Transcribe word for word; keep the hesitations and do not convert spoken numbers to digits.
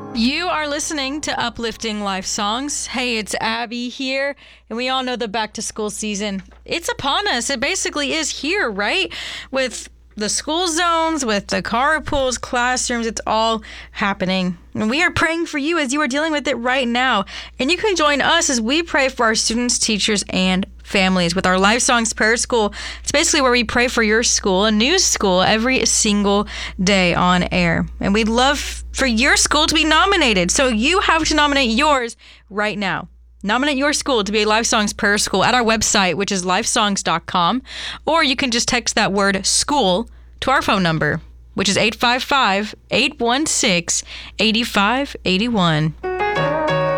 You are listening to Uplifting Life Songs. Hey, it's Abby here, and we all know the back to school season. It's upon us. It basically is here, right? With the school zones, with the carpools, classrooms, it's all happening. And we are praying for you as you are dealing with it right now. And you can join us as we pray for our students, teachers, and families with our Life Songs Prayer School. It's basically where we pray for your school, a new school, every single day on air. And we'd love for your school to be nominated. So you have to nominate yours right now. Nominate your school to be a Life Songs Prayer School at our website, which is lifesongs dot com. Or you can just text that word school to our phone number, which is eight five five, eight one six, eight five eight one.